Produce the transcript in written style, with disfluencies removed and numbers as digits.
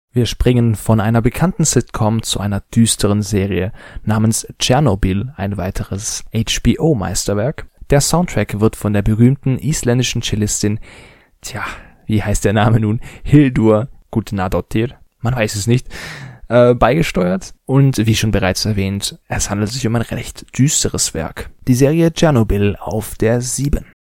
Wir springen von einer bekannten Sitcom zu einer düsteren Serie namens Tschernobyl, ein weiteres HBO-Meisterwerk. Der Soundtrack wird von der berühmten isländischen Cellistin, wie heißt der Name nun? Hildur Gudnadóttir, man weiß es nicht, beigesteuert. Und wie schon bereits erwähnt, es handelt sich um ein recht düsteres Werk. Die Serie Tschernobyl auf der 7.